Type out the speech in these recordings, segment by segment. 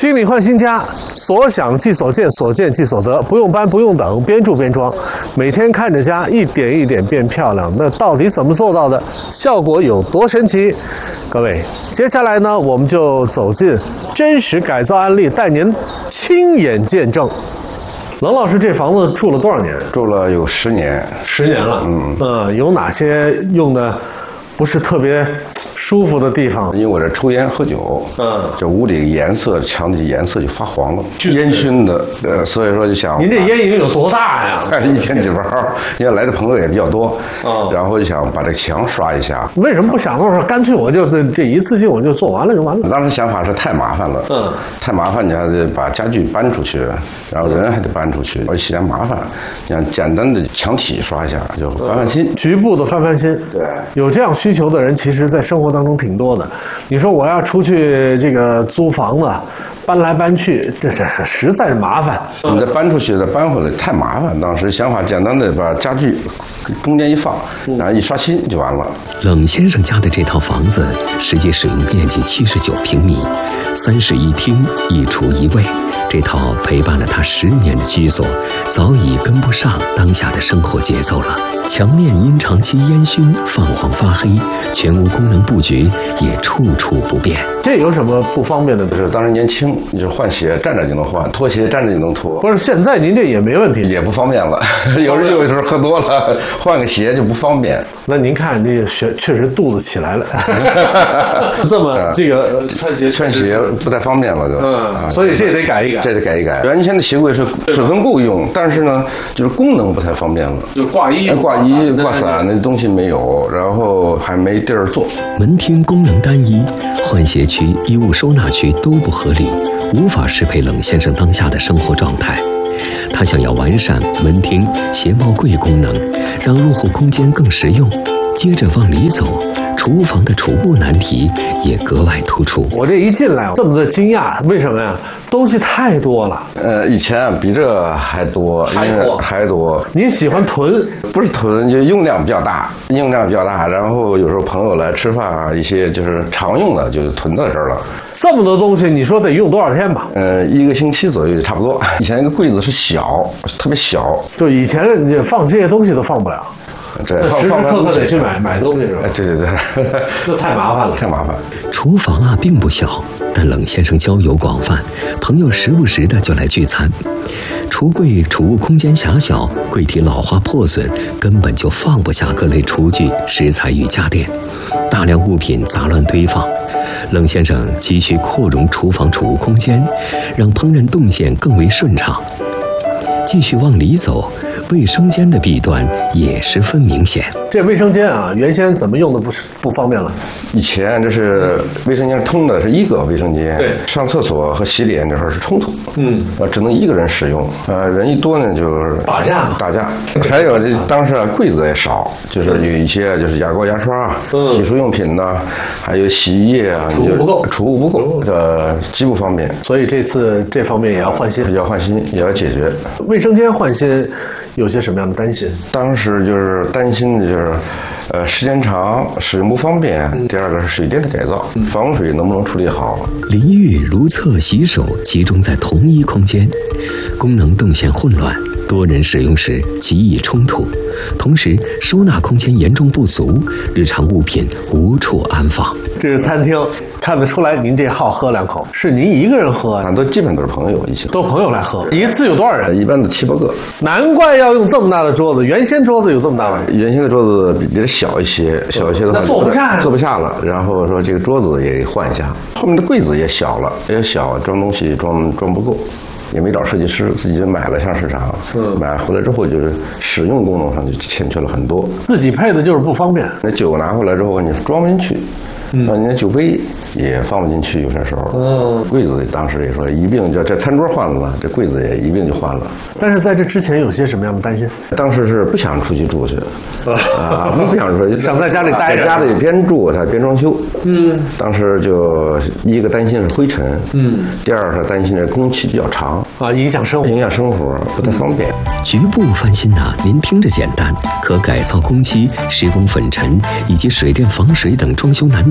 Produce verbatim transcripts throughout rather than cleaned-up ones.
经理换新家，所想即所见，所见即所得，不用搬不用等，边住边装，每天看着家一点一点变漂亮，那到底怎么做到的？效果有多神奇？各位，接下来呢，我们就走进真实改造案例，带您亲眼见证。冷老师，这房子住了多少年？ 住了有十年， 十年了。嗯，呃，有哪些用的不是特别舒服的地方？ 因为我这抽烟喝酒，嗯，这屋里颜色墙体颜色就发黄了，烟熏的，呃，所以说就想您这烟瘾有多大呀？ 一天几包，因为来的朋友也比较多， 嗯， 然后就想把这墙刷一下。 为什么不想到说干脆我就这一次性我就做完了就完了？ 当时想法是太麻烦了，嗯，太麻烦，你还得把家具搬出去，然后人还得搬出去，而且嫌麻烦。你想简单的墙体刷一下就翻翻新， 局部的翻翻新。 对，有这样需求的人，其实在生活当中挺多的。你说我要出去这个租房子，搬来搬去，这这这实在是麻烦。 你再搬出去再搬回来太麻烦。当时想法简单的把家具中间一放，然后一刷新就完了。 冷先生家的这套房子实际使用面积七十九平米，三室一厅一厨一卫。这套陪伴了他十年的居所，早已跟不上当下的生活节奏了。墙面因长期烟熏泛黄发黑，全屋功能布局也处处不便。 这有什么不方便的？ 就是当时年轻，你就换鞋站着就能换，脱鞋站着就能脱。 不是，现在您这也没问题， 也不方便了。有时有时候喝多了，换个鞋就不方便。 那您看这确确实肚子起来了，这么这个穿鞋穿鞋不太方便了就。 嗯，所以这得改一改。 这得改一改。原先的鞋柜是十分够用，但是呢，就是功能不太方便了。 就挂衣、 挂衣、挂伞那东西没有，然后还没地儿坐。 门厅功能单一，换鞋区、衣物收纳区都不合理，无法适配冷先生当下的生活状态。他想要完善门厅鞋帽柜功能，让入户空间更实用。接着往里走，厨房的储物难题也格外突出。 我这一进来这么的惊讶，为什么呀？东西太多了。 呃，以前比这还多， 还多， 还多。 您喜欢囤？ 不是囤，就用量比较大，用量比较大。然后有时候朋友来吃饭啊，一些就是常用的就囤到这儿了。 这么多东西，你说得用多少天吧？ 呃，一个星期左右就差不多。以前那个柜子是小，特别小， 就以前你放这些东西都放不了。 这时时刻刻得去买买东西是吧？ 对对对， 那太麻烦了， 太麻烦。 厨房啊并不小，但冷先生交友广泛，朋友时不时的就来聚餐。橱柜储物空间狭小，柜体老化破损，根本就放不下各类厨具、食材与家电，大量物品杂乱堆放。冷先生急需扩容厨房储物空间，让烹饪动线更为顺畅。继续往里走，卫生间的弊端也十分明显。 这卫生间啊，原先怎么用的不是不方便了？ 以前这是卫生间通的是一个卫生间， 对， 上厕所和洗脸这会儿是冲突， 嗯， 呃，只能一个人使用，呃，人一多呢就是打架打架。还有这当时啊柜子也少，就是有一些就是牙膏、牙刷、嗯、洗漱用品呐，还有洗衣液啊， 储物不够， 储物不够，呃，极不方便。 所以这次这方面也要换新， 要换新，也要解决。 卫生间换新有些什么样的担心？ 当时就是担心的就是，呃，时间长，使用不方便。嗯、第二个是水电的改造，嗯、防水能不能处理好？ 淋浴、如厕、洗手集中在同一空间，功能动线混乱，多人使用时极易冲突。同时，收纳空间严重不足，日常物品无处安放。 这是餐厅，看得出来您这好喝两口，是您一个人喝啊？ 都基本都是朋友一起喝， 都朋友来喝。一次有多少人？ 一般的七八个。 难怪要用这么大的桌子，原先桌子有这么大吗？ 原先的桌子比比它小一些，小一些的话那坐不下， 坐不下了。然后说这个桌子也换一下，后面的柜子也小了，也小，装东西装装不够。也没找设计师，自己就买了上市场。嗯，买回来之后就是使用功能上就欠缺了很多。 自己配的就是不方便。 那酒拿回来之后你装不进去，嗯，你那酒杯也放不进去，有些时候。嗯，柜子当时也说一并就这餐桌换了，这柜子也一并就换了。 但是在这之前有些什么样的担心？ 当时是不想出去住去，啊，不想说想在家里待着， 在家里边住他边装修。嗯，当时就一个担心是灰尘，嗯，第二是担心这工期比较长。 啊，影响生活， 影响生活不太方便。 局部翻新呢，您听着简单，可改造工期、施工粉尘以及水电防水等装修难题。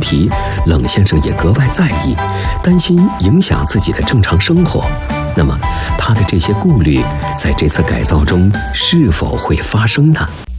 题，冷先生也格外在意，担心影响自己的正常生活。那么，他的这些顾虑在这次改造中是否会发生呢？